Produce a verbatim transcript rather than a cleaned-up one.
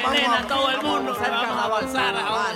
nena, todo el mundo, vamos a avanzar ahora.